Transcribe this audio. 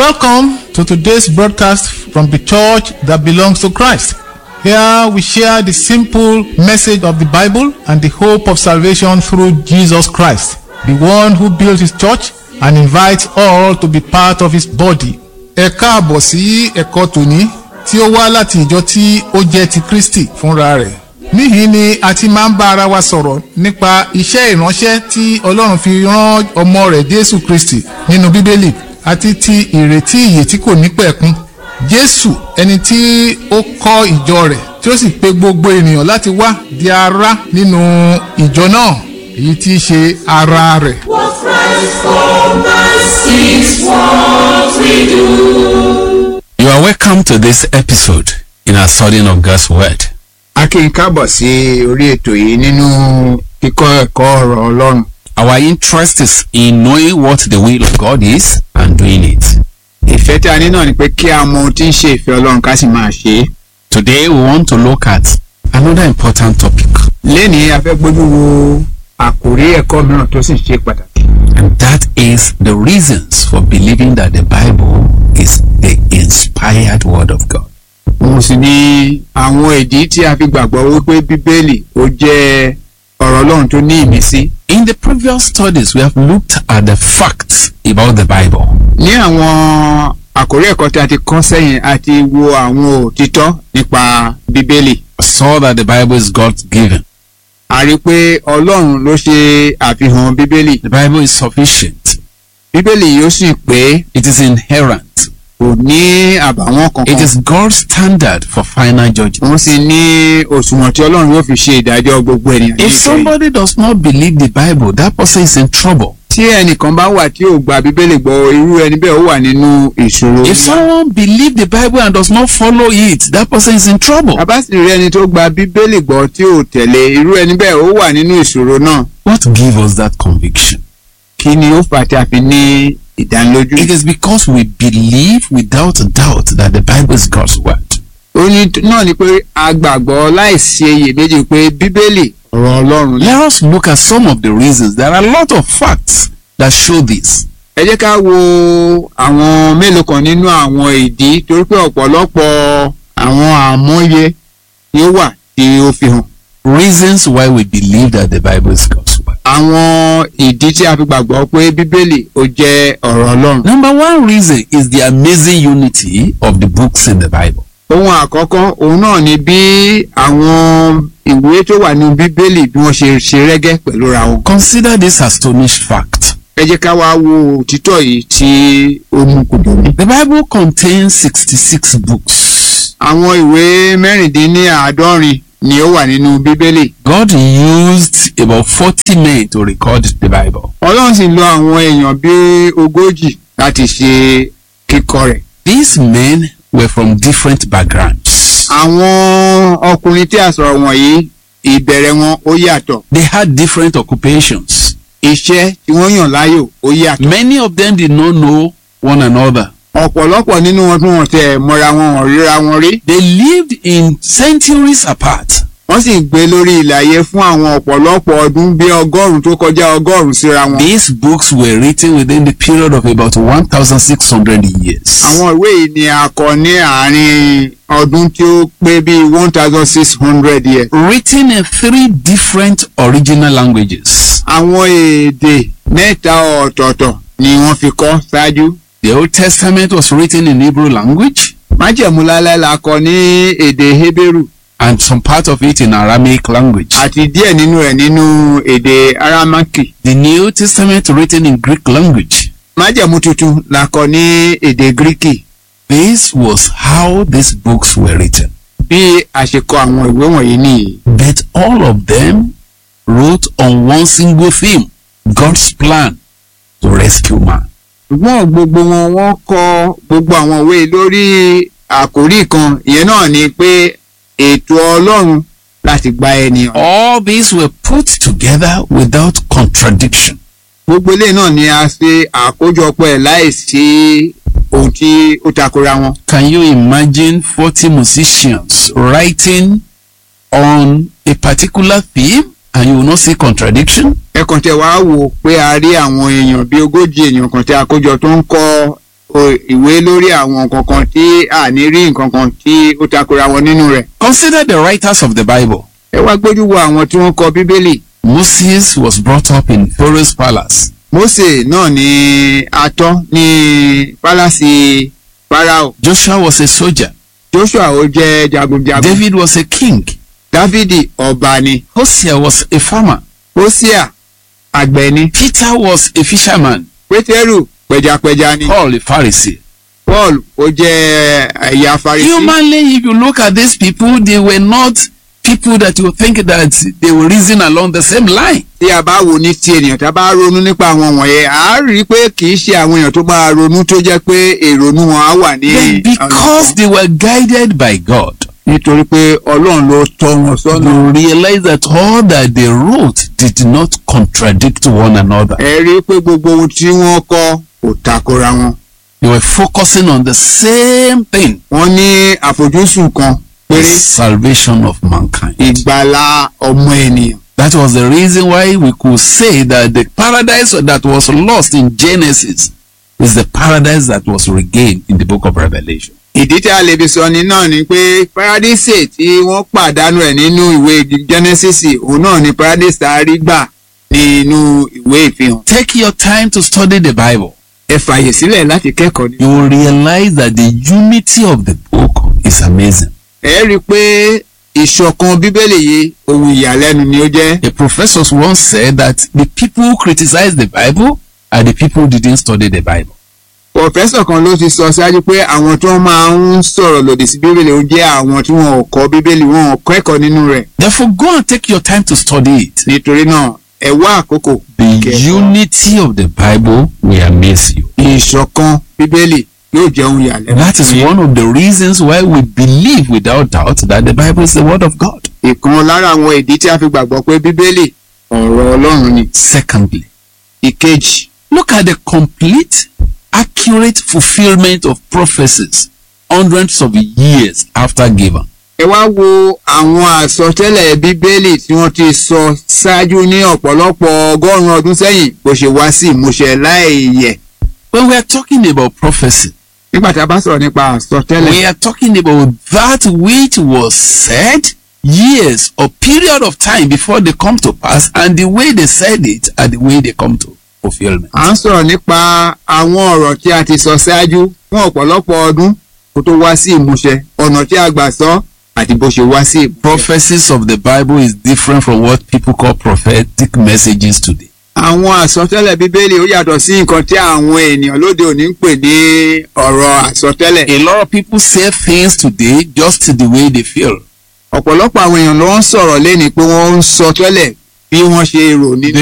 Welcome to today's broadcast from the church that belongs to Christ. Here we share the simple message of the Bible and the hope of salvation through Jesus Christ, the one who built his church and invites all to be part of his body. Ẹ káàbọ̀ sí ẹ̀kọ́ tòní tí ó wá láti ìjọ tí ó jẹ́ ti Kristi fúnra rẹ̀. Níhìn ni a ti máa ń bá ara wa sọ̀rọ̀ nípa iṣẹ́ ìránṣẹ́ tí Ọlọ́run fi rán ọmọ rẹ̀ Jésù Kristi nínú Bíbélì àti ti ìrètí ìyè tí kò ní pẹ̀kun. Jésù ẹni tí ó kọ́ ìjọ rẹ̀ tí ó sì pe gbogbo ènìyàn láti wá di ara nínú ìjọ náà èyí tí í ṣe ara rẹ̀. What Christ for us is what we do. You are welcome to this episode in our studying of God's Word. A kí n káàbọ̀ sí orí ètò yìí nínú kíkọ́ ẹ̀kọ́ ọ̀rọ̀ Ọlọ́run. Our interest is in knowing what the will of God is and doing it. Ìfẹ́ tí a ní náà ni pé kí a mọ ohun tí ń ṣe ìfẹ́ Ọlọ́run ká sì máa ṣe é. Today we want to look at another important topic, Lénìí a fẹ́ gbójú wo àkòrí ẹ̀kọ́ mìíràn tó sì ṣe pàtàkì. and that is the reasons for believing that the Bible is the inspired Word of God. Mo sì ní àwọn ìdí tí a fi gbàgbọ́ wípé Bíbélì ó jẹ́ ọ̀rọ̀ Ọlọ́run tó ní ìmísí. In the previous studies, we have looked at the facts about the Bible. Ní àwọn àkòrí ẹ̀kọ́ tí a ti kọ́ sẹ́yìn a ti wo àwọn òtítọ́ nípa Bíbélì. We saw that the Bible is God's given. A rí pé Ọlọ́run ló ṣe àfihàn Bíbélì. The Bible is sufficient. Bíbélì yóò sì pé It is inherent. kò ní àbàwọ́n It kankan. is God's standard for final judgment. Wọ́n sì ní òṣùwọ̀n tí Ọlọ́run yóò fi ṣe ìdájọ́ gbogbo ènìyàn. ní If ìkẹyìn. somebody does not believe the Bible, that person is in trouble. Tí ẹnìkan bá wà tí ò gba Bíbélì gbọ́, irú ẹni bẹ́ẹ̀ ó wà nínú ìṣòro. If someone believes the Bible and does not follow it, that person is in trouble. Bàbá sì rí ẹni tó gba Bíbélì gbọ́ tí ò tẹ̀lé, irú ẹni bẹ́ẹ̀ ó wà nínú ìṣòro náà. What gives us that conviction? Kí ni ó fà á tí a fi ní ìdánilójú? It is because we believe without doubt that the Bible is God's word. Ó ní náà ni pé a gbàgbọ́ láìsí iyèméjì pé Bíbélì ọ̀rọ̀ Ọlọ́run ni. Let us look at some of the reasons. There are a lot of facts that show this. Ẹ jẹ́ ká wo àwọn mélòó kan nínú àwọn ìdí torí pé ọ̀pọ̀lọpọ̀ àwọn àmọye ni ó wà tí ó fi hàn. Reasons why we believe that the Bible is God's word. Àwọn ìdí tí a fi gbàgbọ́ pé Bíbélì ó jẹ́ ọ̀rọ̀ Ọlọ́run. Number one reason is the amazing unity of the books in the Bible. Ohun àkọ́kọ́ òun náà ni bí àwọn ìwé tó wà ní Bíbélì bí wọ́n ṣe rẹ́gẹ́ pẹ̀lú ra wọn. Consider this astonishing fact. Ẹ jẹ́ ká wá wo òtítọ́ yìí tí ó mú kò dùn mí. The Bible contains 66 books. Àwọn ìwé mẹ́rìndínláàádọ́rin ni ó wà nínú Bíbélì. God used about 40 men to record the Bible. Ọlọ́run sì lo àwọn èèyàn bí 40 láti ṣe kíkọ rẹ̀. These men were from different backgrounds. Àwọn ọkùnrin tí a sọ̀rọ̀ wọ̀nyí ìbẹ̀rẹ̀ wọn ó yàtọ̀. They had different occupations. Iṣẹ́ tí wọ́n yàn láàyò ó yàtọ̀. Many of them did not know one another. Ọ̀pọ̀lọpọ̀ nínú wọn tí wọ́n tẹ̀ mọ́ra wọn ò ríra wọn rí. They lived in centuries apart. Wọ́n sì gbé lórí ilẹ̀ ayé fún àwọn ọ̀pọ̀lọpọ̀ ọdún bí 100 tó kọjá 100 síra wọn. These books were written within the period of about 1,600 years. Àwọn ìwé yìí ni a kọ ní àárín ọdún tí ó pé bí 1,600 years. Written in 3 different original languages. Àwọn èdè mẹ́ta ọ̀tọ̀ọ̀tọ̀ ni wọ́n fi kọ ṣáájú. The Old Testament was written in Hebrew language Májẹ̀mú láéláé la kọ ní èdè Hébérù and some part of it in Aramaic language. àti díẹ̀ nínú rẹ̀ nínú èdè Aramaki. The New Testament written in Greek language. Májẹ̀mú tuntun la kọ ní èdè Gíríkì. This was how these books were written. Bí a ṣe kọ àwọn ìwé wọ̀nyí nìyí. But all of them wrote on one single theme, God's plan to rescue man. Ṣùgbọ́n gbogbo wọn wọ́n kọ gbogbo àwọn ìwé lórí àkòrí kan, ìyẹn náà ni pé ètò Ọlọ́run láti gba ènìyàn. All these were put together without contradiction. Gbogbo ilé náà ni a ṣe àkójọpọ̀ ẹ̀ láìsí ohun tí ó takora wọn. Can you imagine 40 musicians writing on a particular theme and you will not see contradiction? Ẹ kàn tẹ́ wá wò pé a rí àwọn èèyàn bí 40 èèyàn kan tí a kójọ tó ń kọ ìwé lórí àwọn nǹkan kan tí a ní rí nǹkan kan tí ó takora wọn nínú rẹ̀. Consider the writers of the Bible. ẹ wá gbójú wo àwọn tí wọ́n kọ bíbélì. Moses was brought up in Pharaoh's palace. Mósè náà ni a tọ́ ní pálásì Fáráò. Joshua was a soldier. Joshua ó jẹ́ jagunjagun. David was a king. Dávidi ọba ni. Hosea was a farmer. Hósíà àgbẹ̀ ni. Peter was a fisherman. Pétérù pẹjapẹja ni. Paul a Pharisee. Paul ó jẹ́ ẹ̀yà Farisí. Humanly, if you look at these people, they were not people that you think that they will reason along the same line. Tí a bá wò ní ti ènìyàn tá a bá ronú nípa àwọn wọ̀nyẹn a rí i pé kì í ṣe àwọn èèyàn tó máa ronú tó jẹ́ pé èrònú wọn á wà ní. But because they were guided by God, nítorí pé Ọlọ́run ló tọ́ wọn sọ́nà. you realize that all that they wrote did not contradict one another. ẹ rí i pé gbogbo ohun tí wọ́n kọ kò takora wọn. They were focusing on the same thing, wọ́n ní àfojúsùn kan the péré. salvation of mankind. Ìgbàlà ọmọ ènìyàn. That was the reason why we could say that the paradise that was lost in Genesis is the paradise that was regained in the book of Revelation. Ìdí tí a lè fi sọ ni náà ni pé paradíṣe tí wọ́n pàdánù ẹ̀ nínú ìwé Genesis òun náà ni paradíṣe tá a rí gbà nínú ìwé ìfihàn. Take your time to study the Bible. Ẹ fàyè sílẹ̀ láti kẹ́kọ̀ọ́ ni. You will realize that the unity of the book is amazing. Ẹ rí i pé ìṣọ̀kan bíbélì yìí ohun ìyàlẹ́nu ni ó jẹ́. A professor once said that the people who criticize the Bible are the people who didn't study the Bible. Pọfẹ́sọ̀ kan ló ti sọ ṣáájú pé àwọn tó máa ń sọ̀rọ̀ lòdì sí bíbélì ó jẹ́ àwọn tí wọn ò kọ́ bíbélì wọn ò kẹ́kọ̀ọ́ nínú rẹ̀. Therefore, go and take your time to study it. Nítorí náà ẹ wá àkókò. The unity of the Bible will amaze you. Ìṣọ̀kan bíbélì yóò jẹ́ ohun ìyàlẹ́nu. That is one of the reasons why we believe without doubt that the Bible is the word of God. Ìkan lára àwọn ìdí tí a fi gbàgbọ́ pé bíbélì ọ̀rọ̀ Ọlọ́run ni. Secondly, Ìkejì, look at the complete, accurate fulfillment of prophecies hundreds of years after given. ẹ wá wo àwọn àsọtẹ́lẹ̀ bíbélì tí wọ́n ti sọ ṣáájú ní ọ̀pọ̀lọpọ̀ ọgọ́rùn-ún ọdún sẹ́yìn bó ṣe wá sí ìmúṣẹ láìyẹ̀. When we are talking about prophecy, Nígbà tí a bá sọ̀rọ̀ nípa àsọtẹ́lẹ̀, we are talking about that which was said years or period of time before they come to pass, and the way they said it and the way they come to fulfillment. à ń sọ̀rọ̀ nípa àwọn ọ̀rọ̀ tí a ti sọ ṣáájú fún ọ̀pọ̀lọpọ̀ ọdún kó tó wá sí ìmúṣẹ, ọ̀nà tí a gbà sọ àti bó ṣe wá sí ìmúṣẹ. Prophecies of the Bible is different from what people call prophetic messages today. Àwọn àsọtẹ́lẹ̀ bíbélì ó yàtọ̀ sí nǹkan tí àwọn ènìyàn lóde òní ń pè ní ọ̀rọ̀ àsọtẹ́lẹ̀. A lot of people say things today just the way they feel. Ọ̀pọ̀lọpọ̀ àwọn èèyàn ló ń sọ̀rọ̀ léni pé wọ́n ń sọ tẹ́lẹ̀ bí wọ́n ṣe rò nínú